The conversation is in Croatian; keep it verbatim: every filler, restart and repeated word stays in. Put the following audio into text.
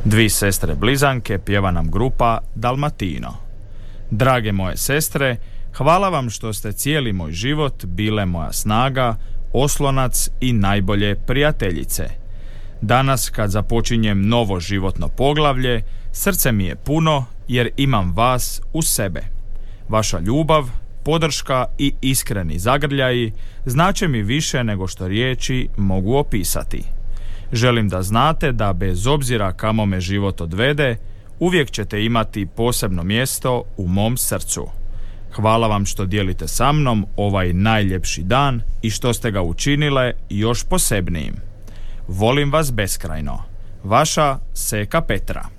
Dvi sestre blizanke pjeva nam grupa Dalmatino. Drage moje sestre, hvala vam što ste cijeli moj život bile moja snaga, oslonac i najbolje prijateljice. Danas kad započinjem novo životno poglavlje, srce mi je puno jer imam vas u sebe. Vaša ljubav, podrška i iskreni zagrljaji znače mi više nego što riječi mogu opisati. Želim da znate da bez obzira kamo me život odvede, uvijek ćete imati posebno mjesto u mom srcu. Hvala vam što dijelite sa mnom ovaj najljepši dan i što ste ga učinile još posebnijim. Volim vas beskrajno. Vaša Seka Petra.